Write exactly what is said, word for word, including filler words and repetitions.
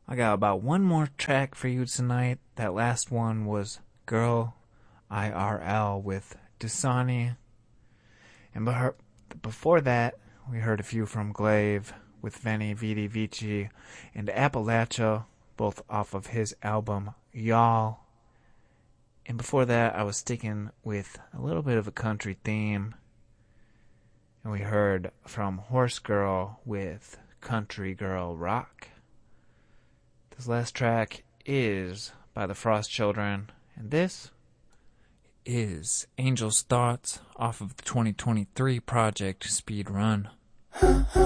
I got about one more track for you tonight. That last one was Girl I R L with Dasani. And before that, we heard a few from Glaive with Veni Vidi Vici and Appalachia, both off of his album Y'all. And before that, I was sticking with a little bit of a country theme. And we heard from Horse Girl with Country Girl Rock. This last track is by the Frost Children, and this is Angel's Thoughts off of the twenty twenty-three project Speed Run.